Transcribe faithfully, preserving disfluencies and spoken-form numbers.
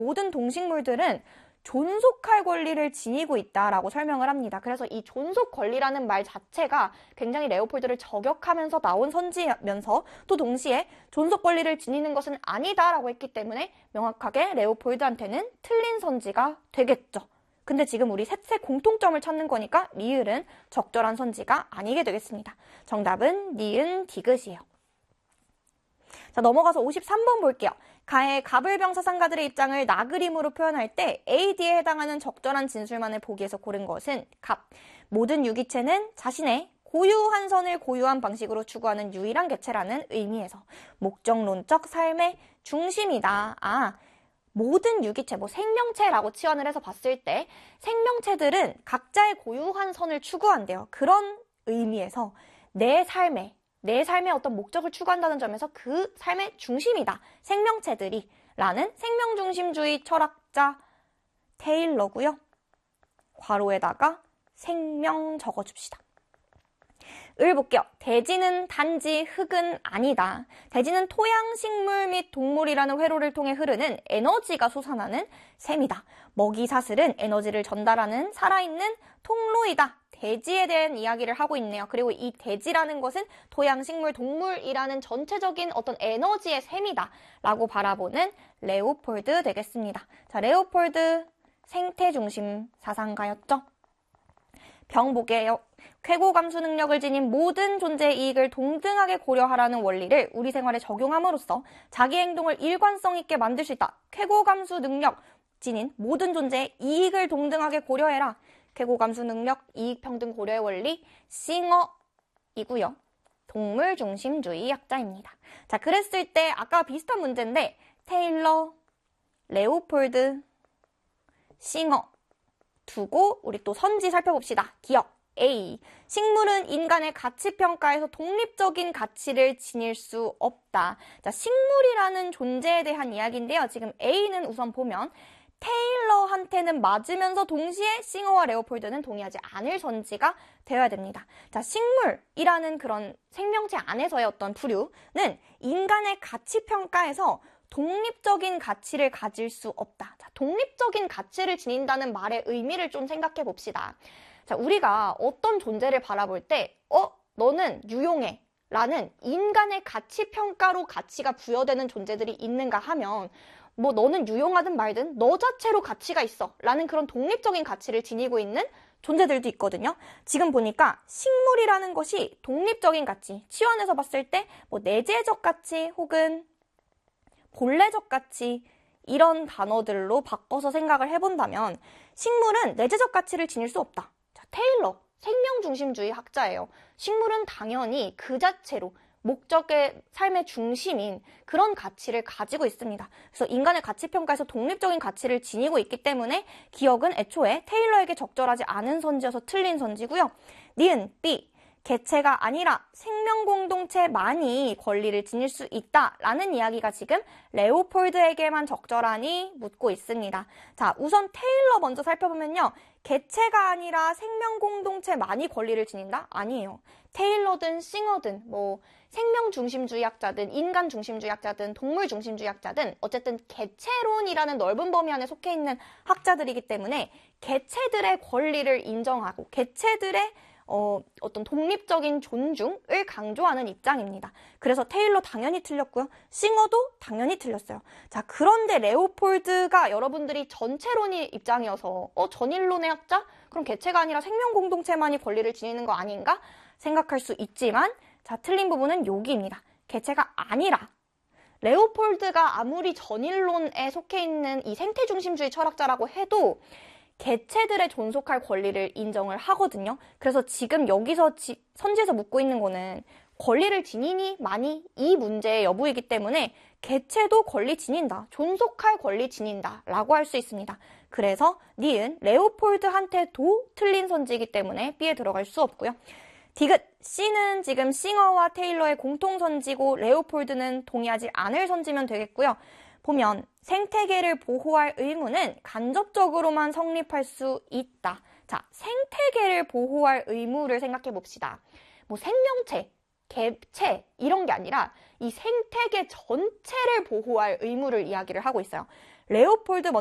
모든 동식물들은 존속할 권리를 지니고 있다라고 설명을 합니다. 그래서 이 존속 권리라는 말 자체가 굉장히 레오폴드를 저격하면서 나온 선지면서 또 동시에 존속 권리를 지니는 것은 아니다라고 했기 때문에 명확하게 레오폴드한테는 틀린 선지가 되겠죠. 근데 지금 우리 셋의 공통점을 찾는 거니까 리을은 적절한 선지가 아니게 되겠습니다. 정답은 니은 디귿이에요. 자, 넘어가서 오십삼 번 볼게요. 가의 가불병 사상가들의 입장을 나그림으로 표현할 때 A, D에 해당하는 적절한 진술만을 보기에서 고른 것은 갑. 모든 유기체는 자신의 고유한 선을 고유한 방식으로 추구하는 유일한 개체라는 의미에서 목적론적 삶의 중심이다. 아, 모든 유기체, 뭐 생명체라고 치환을 해서 봤을 때 생명체들은 각자의 고유한 선을 추구한대요. 그런 의미에서 내 삶의 내 삶의 어떤 목적을 추구한다는 점에서 그 삶의 중심이다. 생명체들이 라는 생명중심주의 철학자 테일러고요. 괄호에다가 생명 적어줍시다. 을 볼게요. 대지는 단지 흙은 아니다. 대지는 토양, 식물 및 동물이라는 회로를 통해 흐르는 에너지가 솟아나는 셈이다. 먹이 사슬은 에너지를 전달하는 살아있는 통로이다. 대지에 대한 이야기를 하고 있네요. 그리고 이 대지라는 것은 토양, 식물, 동물이라는 전체적인 어떤 에너지의 셈이다 라고 바라보는 레오폴드 되겠습니다. 자, 레오폴드 생태중심 사상가였죠. 병 보게요. 쾌고 감수 능력을 지닌 모든 존재의 이익을 동등하게 고려하라는 원리를 우리 생활에 적용함으로써 자기 행동을 일관성 있게 만들 수 있다. 쾌고 감수 능력 지닌 모든 존재의 이익을 동등하게 고려해라. 쾌고 감수 능력, 이익 평등 고려의 원리, 싱어이고요. 동물 중심주의 약자입니다. 자, 그랬을 때 아까 비슷한 문제인데 테일러, 레오폴드, 싱어 두고 우리 또 선지 살펴봅시다. 기억 A. 식물은 인간의 가치평가에서 독립적인 가치를 지닐 수 없다. 자, 식물이라는 존재에 대한 이야기인데요. 지금 A는 우선 보면 테일러한테는 맞으면서 동시에 싱어와 레오폴드는 동의하지 않을 선지가 되어야 됩니다. 자, 식물이라는 그런 생명체 안에서의 어떤 부류는 인간의 가치평가에서 독립적인 가치를 가질 수 없다. 자, 독립적인 가치를 지닌다는 말의 의미를 좀 생각해 봅시다. 자, 우리가 어떤 존재를 바라볼 때, 어, 너는 유용해. 라는 인간의 가치평가로 가치가 부여되는 존재들이 있는가 하면, 뭐 너는 유용하든 말든 너 자체로 가치가 있어. 라는 그런 독립적인 가치를 지니고 있는 존재들도 있거든요. 지금 보니까 식물이라는 것이 독립적인 가치, 치환해서 봤을 때 뭐 내재적 가치 혹은 본래적 가치 이런 단어들로 바꿔서 생각을 해본다면 식물은 내재적 가치를 지닐 수 없다. 자, 테일러, 생명중심주의 학자예요. 식물은 당연히 그 자체로 목적의 삶의 중심인 그런 가치를 가지고 있습니다. 그래서 인간의 가치평가에서 독립적인 가치를 지니고 있기 때문에 기억은 애초에 테일러에게 적절하지 않은 선지여서 틀린 선지고요. 니은, B. 개체가 아니라 생명공동체만이 권리를 지닐 수 있다라는 이야기가 지금 레오폴드에게만 적절하니 묻고 있습니다. 자, 우선 테일러 먼저 살펴보면요. 개체가 아니라 생명공동체만이 권리를 지닌다? 아니에요. 테일러든 싱어든 뭐 생명중심주의학자든 인간중심주의학자든 동물중심주의학자든 어쨌든 개체론이라는 넓은 범위 안에 속해 있는 학자들이기 때문에 개체들의 권리를 인정하고 개체들의 어, 어떤 독립적인 존중을 강조하는 입장입니다. 그래서 테일러 당연히 틀렸고요. 싱어도 당연히 틀렸어요. 자, 그런데 레오폴드가 여러분들이 전체론이 입장이어서 어, 전일론의 학자? 그럼 개체가 아니라 생명공동체만이 권리를 지니는 거 아닌가? 생각할 수 있지만 자, 틀린 부분은 여기입니다. 개체가 아니라 레오폴드가 아무리 전일론에 속해 있는 이 생태중심주의 철학자라고 해도 개체들의 존속할 권리를 인정을 하거든요. 그래서 지금 여기서 지, 선지에서 묻고 있는 거는 권리를 지니니 많이 이 문제의 여부이기 때문에 개체도 권리 지닌다, 존속할 권리 지닌다 라고 할 수 있습니다. 그래서 니은 레오폴드한테도 틀린 선지이기 때문에 B에 들어갈 수 없고요. 디귿, C는 지금 싱어와 테일러의 공통선지고 레오폴드는 동의하지 않을 선지면 되겠고요. 보면 생태계를 보호할 의무는 간접적으로만 성립할 수 있다. 자, 생태계를 보호할 의무를 생각해 봅시다. 뭐 생명체, 개체 이런 게 아니라 이 생태계 전체를 보호할 의무를 이야기를 하고 있어요. 레오폴드